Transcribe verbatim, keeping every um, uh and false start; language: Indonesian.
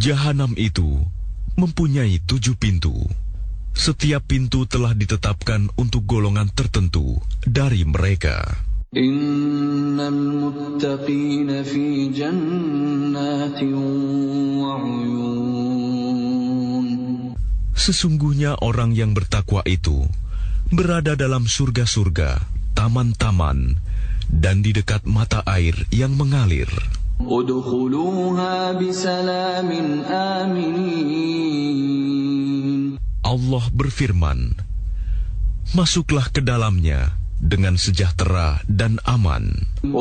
Jahanam itu mempunyai tujuh pintu. Setiap pintu telah ditetapkan untuk golongan tertentu dari mereka. Innal muttaqina fi jannatin wa 'uyun. Sesungguhnya orang yang bertakwa itu berada dalam surga-surga, taman-taman, dan di dekat mata air yang mengalir. Udkhuluha bisalamin aminin. Allah berfirman, masuklah ke dalamnya dengan sejahtera dan aman.